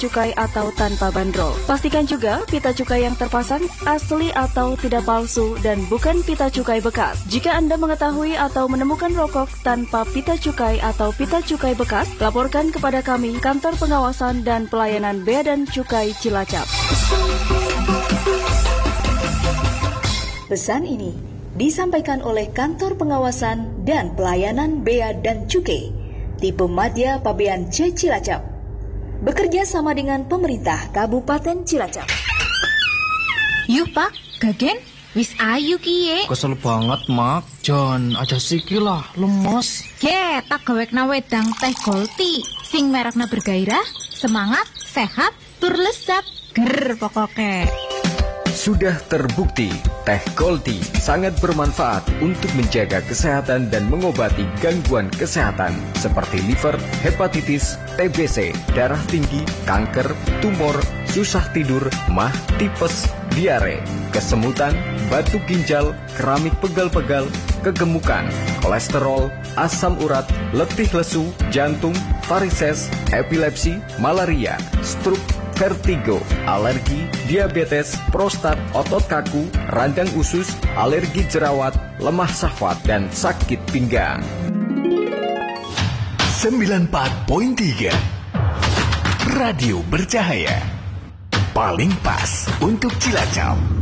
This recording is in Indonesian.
cukai atau tanpa bandrol. Pastikan juga pita cukai yang terpasang asli atau tidak palsu dan bukan pita cukai bekas. Jika Anda mengetahui atau menemukan rokok tanpa pita cukai atau pita cukai bekas, laporkan kepada kami, Kantor Pengawasan dan Pelayanan Bea dan Cukai Cilacap. Pesan ini disampaikan oleh Kantor Pengawasan dan Pelayanan Bea dan Cukai, Tipe Madya Pabean C Cilacap, bekerja sama dengan pemerintah Kabupaten Cilacap. Yuk Pak, Gagen, wis ayu kiye. Kesel banget Mak, Jon aja sikil lah, lemes. Tak gawekna wedang teh Golti, sing merekna bergairah, semangat, sehat, tur lezat, ger pokoknya. Sudah terbukti, Teh Golti sangat bermanfaat untuk menjaga kesehatan dan mengobati gangguan kesehatan seperti liver, hepatitis, TBC, darah tinggi, kanker, tumor, susah tidur, mah, tipes, diare, kesemutan, batu ginjal, keramik pegal-pegal, kegemukan, kolesterol, asam urat, letih lesu, jantung, varises, epilepsi, malaria, stroke, vertigo, alergi, diabetes, prostat, otot kaku, radang usus, alergi jerawat, lemah syahwat, dan sakit pinggang. 94.3 Radio Bercahaya, paling pas untuk Cilacap.